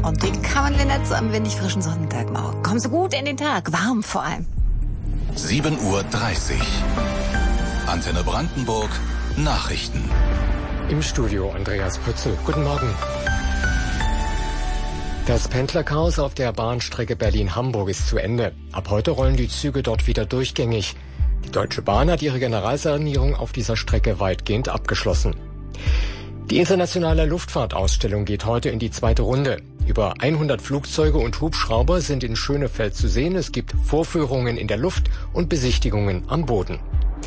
Und wie kann man denn jetzt am windig frischen Sonntagmorgen? Kommen Sie gut in den Tag, warm vor allem. 7:30 Uhr. Antenne Brandenburg, Nachrichten. Im Studio Andreas Pützel. Guten Morgen. Das Pendlerchaos auf der Bahnstrecke Berlin-Hamburg ist zu Ende. Ab heute rollen die Züge dort wieder durchgängig. Die Deutsche Bahn hat ihre Generalsanierung auf dieser Strecke weitgehend abgeschlossen. Die internationale Luftfahrtausstellung geht heute in die zweite Runde. Über 100 Flugzeuge und Hubschrauber sind in Schönefeld zu sehen. Es gibt Vorführungen in der Luft und Besichtigungen am Boden.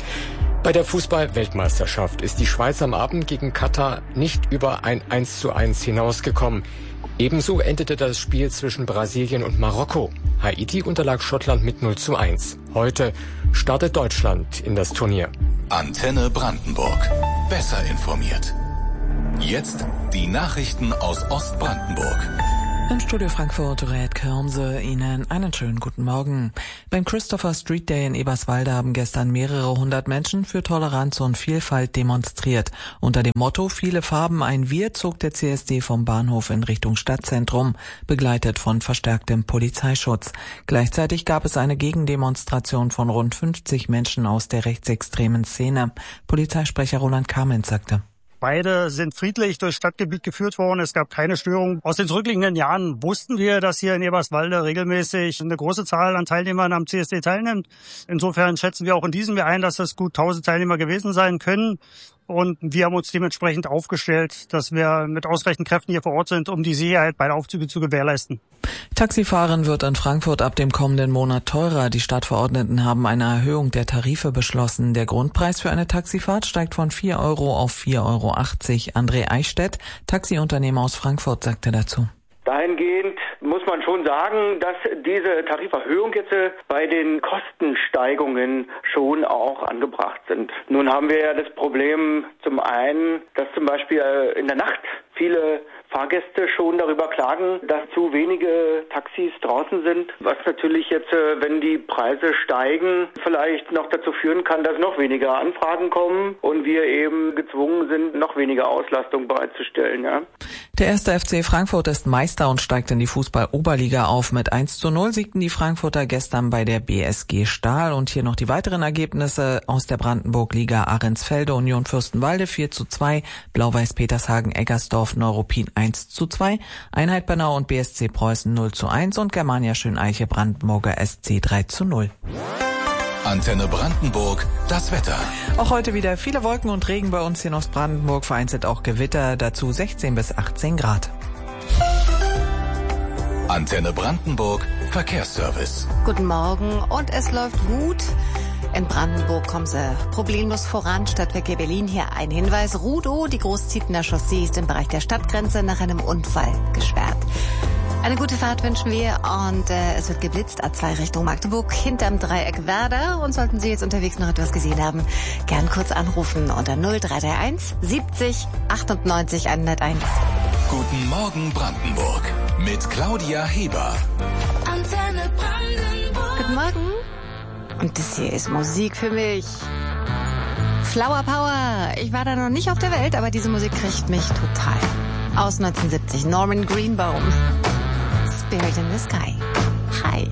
Bei der Fußball-Weltmeisterschaft ist die Schweiz am Abend gegen Katar nicht über ein 1:1 hinausgekommen. Ebenso endete das Spiel zwischen Brasilien und Marokko. Haiti unterlag Schottland mit 0:1. Heute startet Deutschland in das Turnier. Antenne Brandenburg. Besser informiert. Jetzt die Nachrichten aus Ostbrandenburg. Im Studio Frankfurt, Red Körnse, Ihnen einen schönen guten Morgen. Beim Christopher Street Day in Eberswalde haben gestern mehrere hundert Menschen für Toleranz und Vielfalt demonstriert. Unter dem Motto "Viele Farben, ein Wir" zog der CSD vom Bahnhof in Richtung Stadtzentrum, begleitet von verstärktem Polizeischutz. Gleichzeitig gab es eine Gegendemonstration von rund 50 Menschen aus der rechtsextremen Szene. Polizeisprecher Roland Kamenz sagte: Beide sind friedlich durchs Stadtgebiet geführt worden. Es gab keine Störung. Aus den zurückliegenden Jahren wussten wir, dass hier in Eberswalde regelmäßig eine große Zahl an Teilnehmern am CSD teilnimmt. Insofern schätzen wir auch in diesem Jahr ein, dass das gut 1000 Teilnehmer gewesen sein können. Und wir haben uns dementsprechend aufgestellt, dass wir mit ausreichend Kräften hier vor Ort sind, um die Sicherheit bei der Aufzüge zu gewährleisten. Taxifahren wird in Frankfurt ab dem kommenden Monat teurer. Die Stadtverordneten haben eine Erhöhung der Tarife beschlossen. Der Grundpreis für eine Taxifahrt steigt von 4 Euro auf 4,80 Euro. André Eichstädt, Taxiunternehmer aus Frankfurt, sagte dazu: Dahingehend muss man schon sagen, dass diese Tariferhöhung jetzt bei den Kostensteigungen schon auch angebracht sind. Nun haben wir ja das Problem zum einen, dass zum Beispiel in der Nacht viele Fahrgäste schon darüber klagen, dass zu wenige Taxis draußen sind, was natürlich jetzt, wenn die Preise steigen, vielleicht noch dazu führen kann, dass noch weniger Anfragen kommen und wir eben gezwungen sind, noch weniger Auslastung bereitzustellen. Ja. Der 1. FC Frankfurt ist Meister und steigt in die Fußball-Oberliga auf. Mit 1:0 siegten die Frankfurter gestern bei der BSG Stahl. Und hier noch die weiteren Ergebnisse aus der Brandenburg-Liga: Ahrensfelde, Union Fürstenwalde 4:2, Blau-Weiß Petershagen, Eggersdorf, Neuruppin 1:2, Einheit Bernau und BSC Preußen 0:1 und Germania Schöneiche Brandenburger SC 3:0. Antenne Brandenburg, das Wetter. Auch heute wieder viele Wolken und Regen bei uns hier in Ostbrandenburg, vereinzelt auch Gewitter, dazu 16 bis 18 Grad. Antenne Brandenburg, Verkehrsservice. Guten Morgen und es läuft gut. In Brandenburg kommen Sie problemlos voran. Stadtverkehr Berlin hier ein Hinweis: Rudow, die Großzietener Chaussee, ist im Bereich der Stadtgrenze nach einem Unfall gesperrt. Eine gute Fahrt wünschen wir und es wird geblitzt, A2 Richtung Magdeburg, hinterm Dreieck Werder. Und sollten Sie jetzt unterwegs noch etwas gesehen haben, gern kurz anrufen unter 0331 70 98 101. Guten Morgen Brandenburg mit Claudia Heber. Antenne Brandenburg. Guten Morgen. Und das hier ist Musik für mich. Flower Power. Ich war da noch nicht auf der Welt, aber diese Musik kriegt mich total. Aus 1970, Norman Greenbaum. Spirit in the Sky.